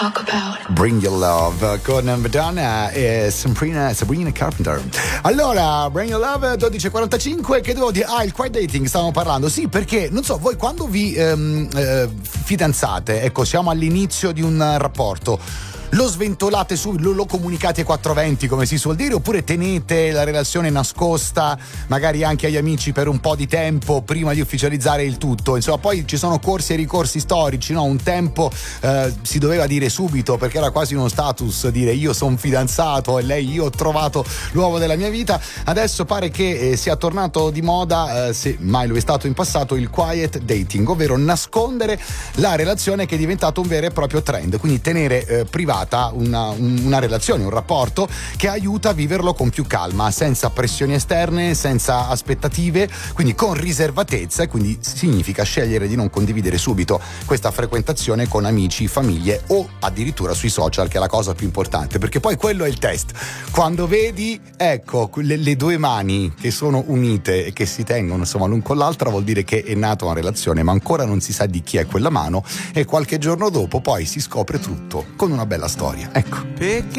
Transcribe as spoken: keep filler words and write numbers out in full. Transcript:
Bring Your Love con Madonna e Sabrina, Sabrina Carpenter. Allora, Bring Your Love, dodici e quarantacinque, che devo dire? Ah, il quiet dating stavamo parlando. Sì, perché, non so, voi quando vi ehm, eh, fidanzate, ecco, siamo all'inizio di un rapporto, lo sventolate subito, lo, lo comunicate ai quattrocentoventi, come si suol dire, oppure tenete la relazione nascosta magari anche agli amici per un po' di tempo prima di ufficializzare il tutto? Insomma, poi ci sono corsi e ricorsi storici, no? Un tempo eh, si doveva dire subito, perché era quasi uno status dire io sono fidanzato e lei io ho trovato l'uomo della mia vita. Adesso pare che eh, sia tornato di moda, eh, se mai lo è stato in passato, il quiet dating, ovvero nascondere la relazione, che è diventato un vero e proprio trend, quindi tenere eh, privato Una, una relazione, un rapporto che aiuta a viverlo con più calma, senza pressioni esterne, senza aspettative, quindi con riservatezza, e quindi significa scegliere di non condividere subito questa frequentazione con amici, famiglie o addirittura sui social, che è la cosa più importante, perché poi quello è il test. Quando vedi, ecco, le, le due mani che sono unite e che si tengono insomma l'un con l'altra, vuol dire che è nata una relazione, ma ancora non si sa di chi è quella mano, e qualche giorno dopo poi si scopre tutto con una bella storia. Ecco. Pick